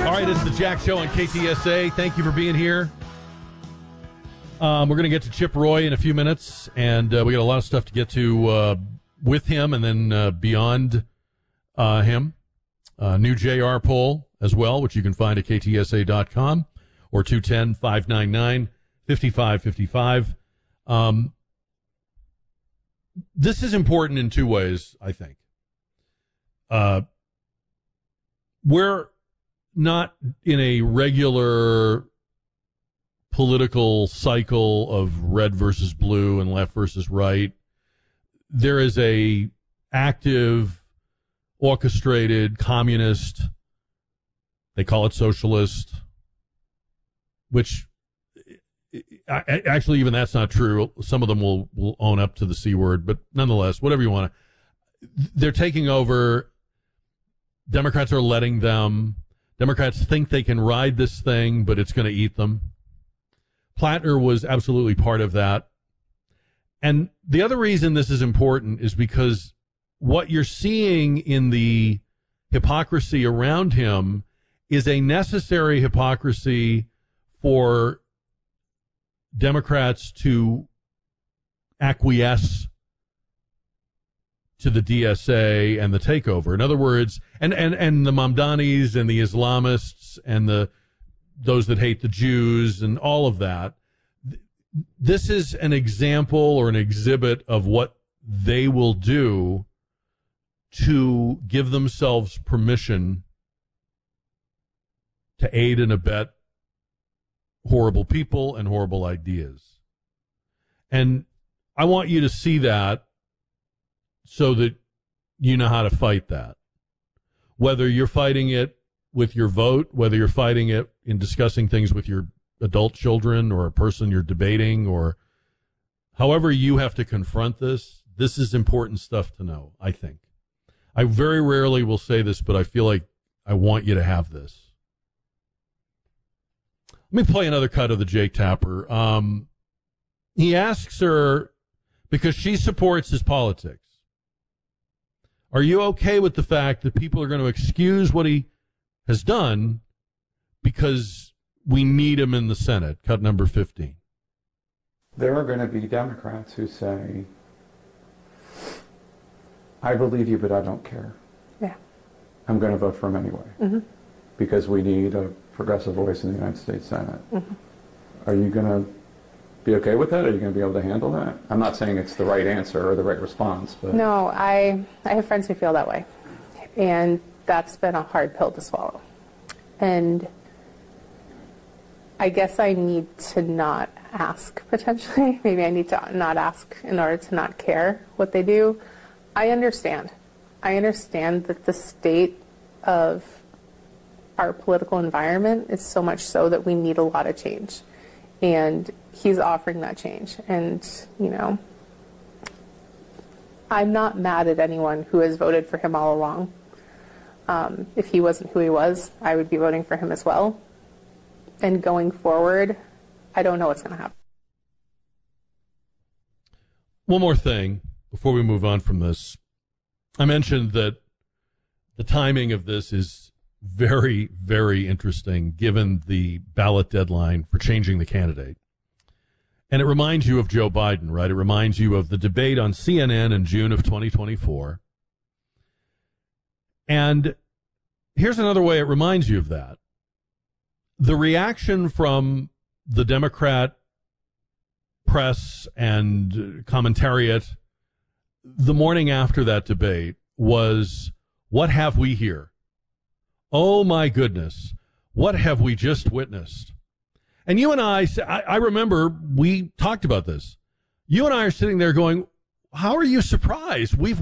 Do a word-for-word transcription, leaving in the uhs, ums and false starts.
All right, it's the Jack Show on K T S A. Thank you for being here. Um, we're going to get to Chip Roy in a few minutes, and uh, we got a lot of stuff to get to uh, with him and then uh, beyond uh, him. Uh, new J R poll as well, which you can find at K T S A dot com or two one zero, five nine nine, five five five five. Um, this is important in two ways, I think. Uh, we're not in a regular political cycle of red versus blue and left versus right. There is a active, orchestrated, communist, they call it socialist, which actually even that's not true. Some of them will, will own up to the C word, but nonetheless, whatever you want to, they're taking over. Democrats are letting them. Democrats think they can ride this thing, but it's going to eat them. Plattner was absolutely part of that. And the other reason this is important is because what you're seeing in the hypocrisy around him is a necessary hypocrisy for Democrats to acquiesce to the D S A and the takeover. In other words, and, and, and the Mamdanis and the Islamists and the those that hate the Jews and all of that. This is an example or an exhibit of what they will do to give themselves permission to aid and abet horrible people and horrible ideas. And I want you to see that so that you know how to fight that. Whether you're fighting it with your vote, whether you're fighting it in discussing things with your adult children or a person you're debating, or however you have to confront this, this is important stuff to know, I think. I very rarely will say this, but I feel like I want you to have this. Let me play another cut of the Jake Tapper. Um, he asks her, because she supports his politics, are you okay with the fact that people are going to excuse what he has done because we need him in the Senate? Cut number fifteen. There are going to be Democrats who say, I believe you, but I don't care. Yeah. I'm going to vote for him anyway. Mm-hmm. Because we need a progressive voice in the United States Senate. Mm-hmm. Are you going to be okay with that? Are you going to be able to handle that? I'm not saying it's the right answer or the right response, but... No, I, I have friends who feel that way. And that's been a hard pill to swallow. And I guess I need to not ask, potentially. Maybe I need to not ask in order to not care what they do. I understand. I understand that the state of our political environment is so much so that we need a lot of change. And he's offering that change. And, you know, I'm not mad at anyone who has voted for him all along. Um, if he wasn't who he was, I would be voting for him as well. And going forward, I don't know what's going to happen. One more thing before we move on from this. I mentioned that the timing of this is very, very interesting given the ballot deadline for changing the candidate. And it reminds you of Joe Biden, right? It reminds you of the debate on C N N in June of twenty twenty-four. And here's another way it reminds you of that. The reaction from the Democrat press and commentariat the morning after that debate was, what have we here? Oh, my goodness. What have we just witnessed? And you and I, I, I remember we talked about this. You and I are sitting there going, how are you surprised? We've